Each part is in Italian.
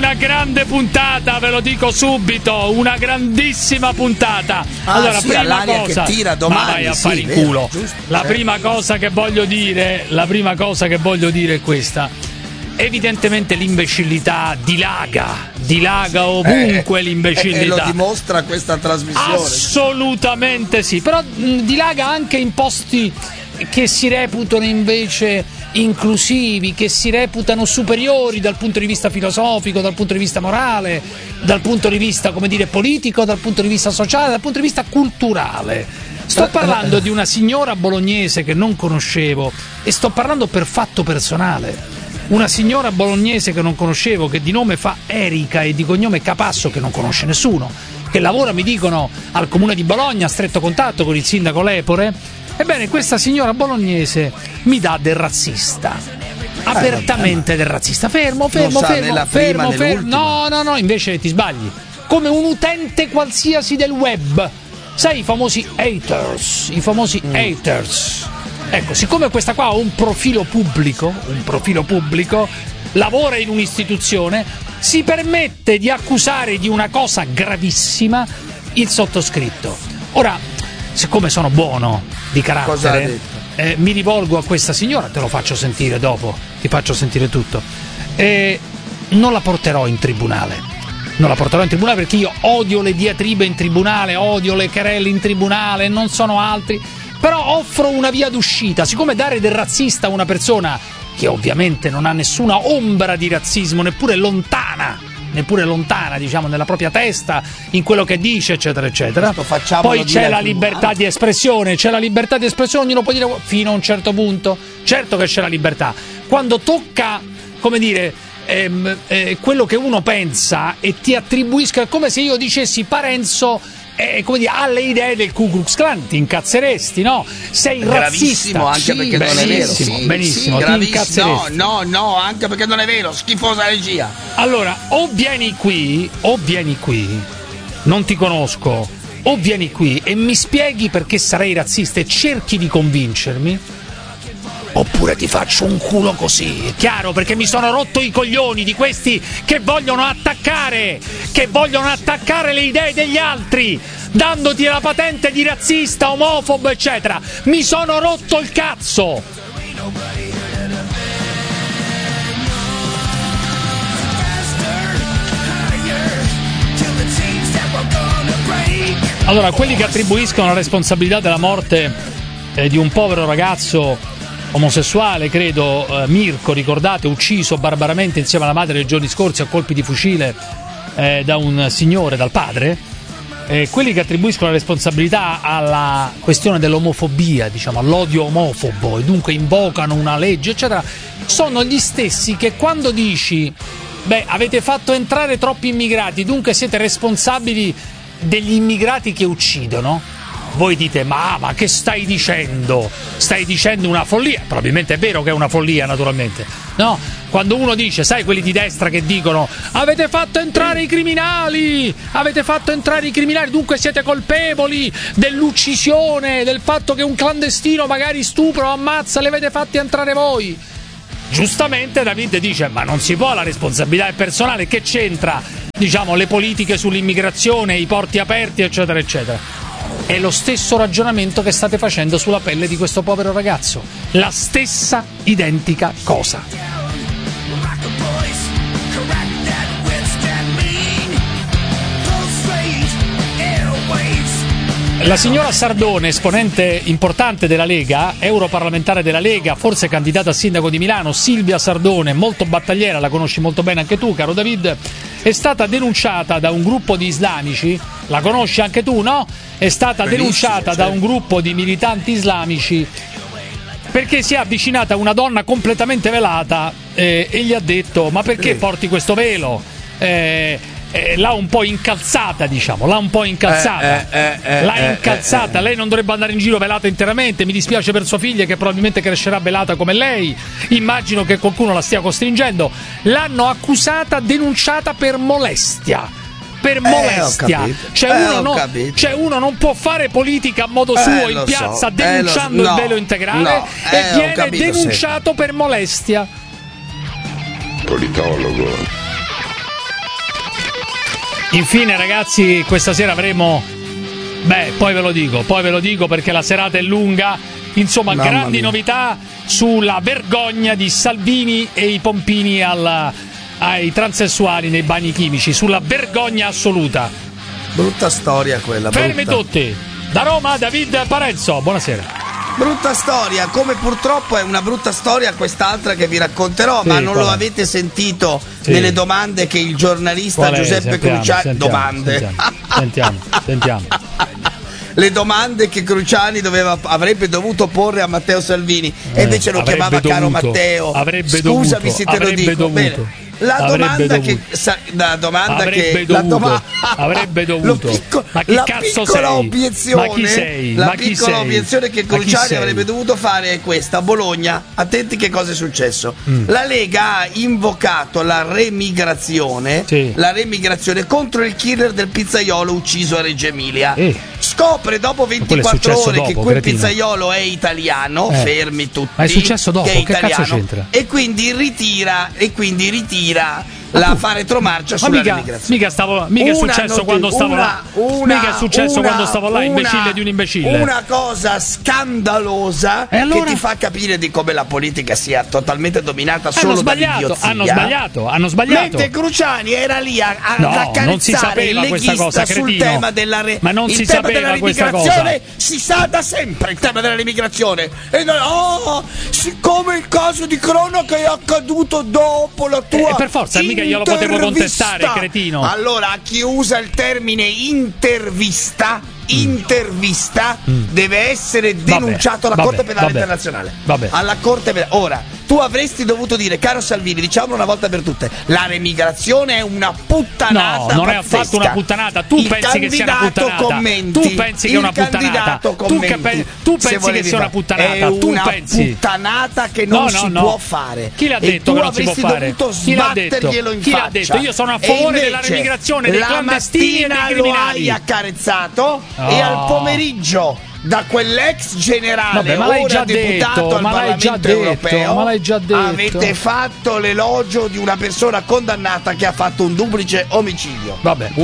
una grande puntata, ve lo dico subito, una grandissima puntata. Allora, sì, prima cosa, che tira domani, ma vai a sì, fare in vero, culo. giusto, La prima cosa che voglio dire è questa. Evidentemente l'imbecillità dilaga ovunque l'imbecillità. E lo dimostra questa trasmissione. Assolutamente sì, però dilaga anche in posti che si reputano invece inclusivi, che si reputano superiori dal punto di vista filosofico, dal punto di vista morale, dal punto di vista, come dire, politico, dal punto di vista sociale, dal punto di vista culturale. Sto parlando di una signora bolognese che non conoscevo e sto parlando per fatto personale. Una signora bolognese che non conoscevo, che di nome fa Erika e di cognome Capasso, che non conosce nessuno, che lavora, mi dicono, al comune di Bologna, a stretto contatto con il sindaco Lepore. Ebbene, questa signora bolognese mi dà del razzista, apertamente del razzista. Fermo. No, invece ti sbagli. Come un utente qualsiasi del web, sai, i famosi haters. Ecco, siccome questa qua ha un profilo pubblico, lavora in un'istituzione, si permette di accusare di una cosa gravissima il sottoscritto. Ora, siccome sono buono di carattere, mi rivolgo a questa signora, te lo faccio sentire dopo, ti faccio sentire tutto. Non la porterò in tribunale perché io odio le diatribe in tribunale, odio le querelle in tribunale, non sono altri. Però offro una via d'uscita. Siccome dare del razzista a una persona che ovviamente non ha nessuna ombra di razzismo, neppure lontana, diciamo, nella propria testa, in quello che dice, eccetera, eccetera. Poi c'è la libertà di espressione, ognuno può dire fino a un certo punto. Certo che c'è la libertà. Quando tocca, come dire, quello che uno pensa e ti attribuisco, è come se io dicessi Parenzo, come dire, alle idee del Ku Klux Klan, ti incazzeresti, no? Sei razzista. Gravissimo, anche perché non è vero. Benissimo, ti incazzeresti. No, anche perché non è vero, schifosa regia. Allora, o vieni qui, non ti conosco, o vieni qui e mi spieghi perché sarei razzista e cerchi di convincermi, oppure ti faccio un culo così. È chiaro, perché mi sono rotto i coglioni di questi che vogliono attaccare le idee degli altri, dandoti la patente di razzista, omofobo, eccetera. Mi sono rotto il cazzo. Allora, quelli che attribuiscono la responsabilità della morte di un povero ragazzo omosessuale, credo, Mirko, ricordate, ucciso barbaramente insieme alla madre nei giorni scorsi a colpi di fucile da un signore, dal padre, quelli che attribuiscono la responsabilità alla questione dell'omofobia, diciamo, all'odio omofobo, e dunque invocano una legge, eccetera, sono gli stessi che quando dici avete fatto entrare troppi immigrati, dunque siete responsabili degli immigrati che uccidono, voi dite ma che stai dicendo? Stai dicendo una follia. Probabilmente è vero che è una follia, naturalmente, no? Quando uno dice, sai, quelli di destra che dicono avete fatto entrare i criminali, dunque siete colpevoli dell'uccisione, del fatto che un clandestino magari stupra o ammazza, li avete fatti entrare voi. Giustamente David dice ma non si può, la responsabilità è personale, che c'entra, diciamo, le politiche sull'immigrazione, i porti aperti, eccetera, eccetera. È lo stesso ragionamento che state facendo sulla pelle di questo povero ragazzo, la stessa identica cosa. La signora Sardone, esponente importante della Lega, europarlamentare della Lega, forse candidata a sindaco di Milano, Silvia Sardone, molto battagliera, la conosci molto bene anche tu, caro David, è stata denunciata da un gruppo di islamici, la conosci anche tu, no? È stata denunciata da un gruppo di militanti islamici perché si è avvicinata a una donna completamente velata e gli ha detto ma perché porti questo velo? L'ha un po' incalzata, diciamo, l'ha incalzata. Lei non dovrebbe andare in giro velata interamente. Mi dispiace per sua figlia che probabilmente crescerà velata come lei. Immagino che qualcuno la stia costringendo. L'hanno accusata, denunciata per molestia. Cioè uno non può fare politica a modo suo in piazza denunciando il velo integrale e viene denunciato per molestia. Politologo. Infine, ragazzi, questa sera avremo. Poi ve lo dico perché la serata è lunga. Insomma, Mamma grandi mia. novità sulla vergogna di Salvini e i pompini ai transessuali nei bagni chimici. Sulla vergogna assoluta. Brutta storia quella. Fermi brutta. tutti. Da Roma, David Parenzo. Buonasera. Brutta storia, come purtroppo è una brutta storia quest'altra che vi racconterò, Sì, ma non qual lo è? avete sentito Sì. nelle domande che il giornalista Qual è? Giuseppe Cruciani. Sentiamo. Le domande che Cruciani avrebbe dovuto porre a Matteo Salvini e invece lo avrebbe chiamava caro dovuto, Matteo. avrebbe Scusami dovuto, se te lo avrebbe dico. dovuto. Bene. La Avrebbe domanda dovuto. Avrebbe dovuto. Ma chi la cazzo piccola sei? obiezione, Ma chi sei? la Ma chi piccola sei? obiezione che Ma chi Cruciani sei? avrebbe dovuto fare è questa. A Bologna, attenti che cosa è successo. La Lega ha invocato la remigrazione contro il killer del pizzaiolo ucciso a Reggio Emilia. Scopre dopo quello è 24 successo ore dopo, che quel cretino. pizzaiolo è italiano, fermi tutti. Ma è successo dopo, che è che cazzo italiano, c'entra? e quindi ritira la fa retromarcia sulla remigrazione. Mica è successo quando stavo là. Mica è successo quando stavo là, imbecille di un imbecille. Una cosa scandalosa E allora? che ti fa capire di come la politica sia totalmente dominata solo dall'idiozia. Hanno sbagliato. Mentre Cruciani era lì a No, accarezzare non si sapeva il questa cosa, leghista sul cretino. tema della Ma non si il tema sapeva della questa remigrazione cosa. si sa da sempre il tema dell'immigrazione e siccome il caso di cronaca è accaduto dopo la tua per forza, mica glielo potevo contestare, cretino. Allora, a chi usa il termine intervista deve essere denunciato alla Corte Penale Internazionale. Alla Corte Penale. Ora, tu avresti dovuto dire, caro Salvini, diciamolo una volta per tutte, la remigrazione è una puttanata. No, non è pazzesca. affatto una puttanata. Tu pensi che sia una puttanata. Tu pensi che è una puttanata. Tu pensi che sia una puttanata. È una pensi. puttanata che non si può fare. Chi l'ha detto che non si può fare? Chi l'ha detto? Chi l'ha detto? Io sono a favore della remigrazione dei clandestini e dei criminali. Lo hai accarezzato e al pomeriggio da quell'ex generale ora deputato al Parlamento Europeo avete fatto l'elogio di una persona condannata che ha fatto un duplice omicidio.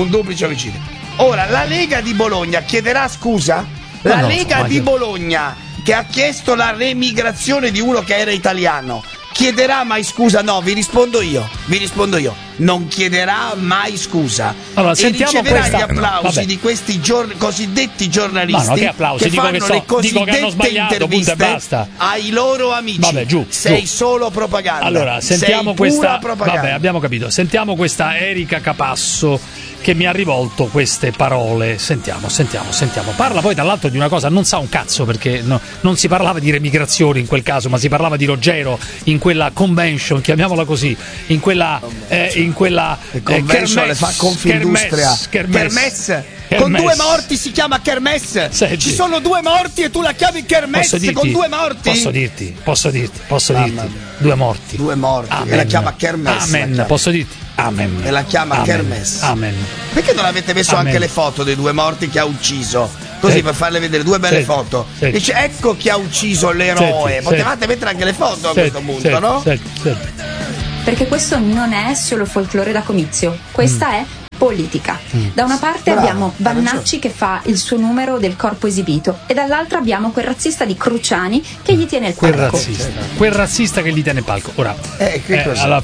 Ora la Lega di Bologna chiederà scusa? La Lega di Bologna che ha chiesto la remigrazione di uno che era italiano chiederà mai scusa? No, vi rispondo io. Non chiederà mai scusa. Allora, e sentiamo riceverà questa. gli applausi di questi cosiddetti giornalisti. Ma no, che applausi? Dico fanno le dico che hanno sbagliato, punto e interviste basta. ai loro amici. Sei solo propaganda. Allora, sentiamo sei questa. pura propaganda. Vabbè, abbiamo capito. Sentiamo questa Erika Capasso che mi ha rivolto queste parole. Sentiamo. Parla poi tra l'altro di una cosa, non sa un cazzo perché non si parlava di remigrazione in quel caso, ma si parlava di Ruggero in quella convention, chiamiamola così, in quella convention le fa Confindustria. Kermesse. Con 2 morti si chiama Kermesse. Senti. Ci sono 2 morti e tu la chiami Kermesse con 2 morti? Posso dirti 2 morti. 2 morti. Amen. E la chiama Kermesse. Amen. Posso dirti? Amen. E la chiama Kermesse. Amen. Perché non avete messo anche le foto dei 2 morti che ha ucciso? Così per farle vedere 2 belle foto. Dice ecco chi ha ucciso l'eroe. Potevate mettere anche le foto a questo punto, no? Perché questo non è solo folklore da comizio, questa è politica. Da una parte abbiamo Vannacci che fa il suo numero del corpo esibito e dall'altra abbiamo quel razzista di Cruciani che gli tiene il palco. Quel razzista che gli tiene il palco. Ora, allora,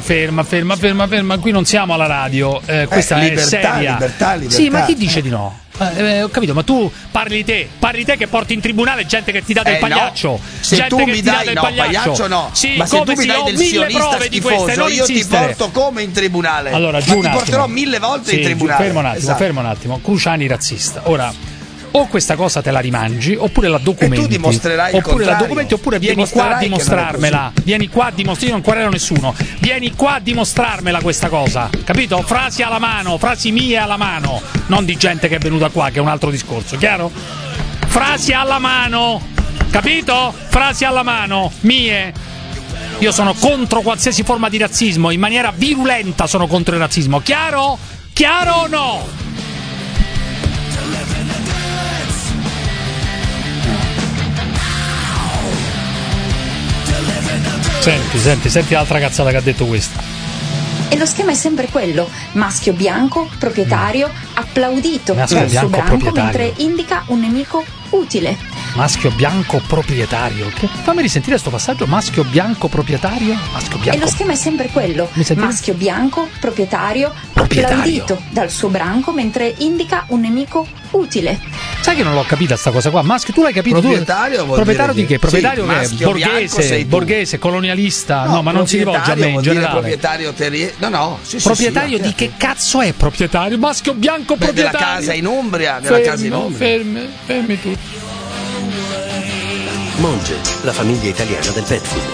ferma, qui non siamo alla radio, questa è seria. Libertà. Sì, ma chi dice di no? Ho capito, ma tu parli te che porti in tribunale gente che ti dà del pagliaccio. No. Se tu mi dai pagliaccio no. Sì, ma se tu mi dai ho del 1000 sionista prove di queste, non io insistere. ti porto come in tribunale. Allora, ti porterò 1000 volte in tribunale. Fermo un attimo. Cruciani razzista. Ora, o questa cosa te la rimangi oppure la documenti. E tu dimostrerai il oppure la contrario. documenti oppure vieni qua a dimostrarmela. Vieni qua a dimostrarmela, io non querelo nessuno. Vieni qua a dimostrarmela questa cosa. Capito? Frasi alla mano, frasi mie alla mano, non di gente che è venuta qua, che è un altro discorso, chiaro? Frasi alla mano. Capito? Frasi alla mano, mie. Io sono contro qualsiasi forma di razzismo, in maniera virulenta sono contro il razzismo. Chiaro? Chiaro o no? Senti l'altra cazzata che ha detto questa. E lo schema è sempre quello: maschio bianco, proprietario, applaudito dal suo branco mentre indica un nemico utile. Maschio bianco proprietario. Fammi risentire sto passaggio. Maschio bianco proprietario. Maschio bianco. E lo schema è sempre quello: maschio bianco, proprietario, applaudito dal suo branco mentre indica un nemico utile. Sai che non l'ho capita sta cosa qua? Maschio, tu l'hai capito? Proprietario di che? Proprietario che è borghese, colonialista. No, ma non si rivolge a me in generale. Proprietario proprietario di che cazzo è proprietario? Maschio bianco proprietario della casa in Umbria, fermi tutti. Monge, la famiglia italiana del pet food,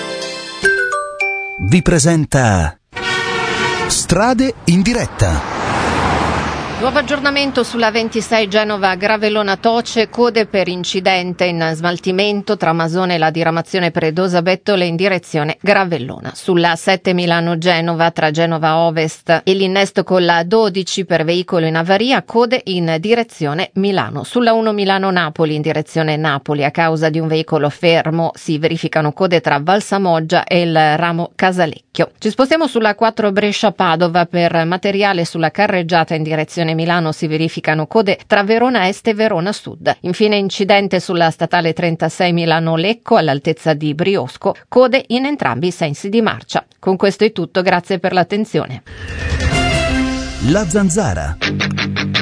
vi presenta Strade in diretta. Nuovo aggiornamento sulla 26 Genova Gravellona Toce, code per incidente in smaltimento tra Masone e la diramazione Predosa Bettole in direzione Gravellona. Sulla 7 Milano Genova tra Genova Ovest e l'innesto con la 12 per veicolo in avaria, code in direzione Milano. Sulla 1 Milano Napoli in direzione Napoli a causa di un veicolo fermo si verificano code tra Valsamoggia e il ramo Casalecchio. Ci spostiamo sulla 4 Brescia Padova per materiale sulla carreggiata in direzione Milano si verificano code tra Verona Est e Verona Sud. Infine incidente sulla statale 36 Milano Lecco all'altezza di Briosco, code in entrambi i sensi di marcia. Con questo è tutto, grazie per l'attenzione. La Zanzara.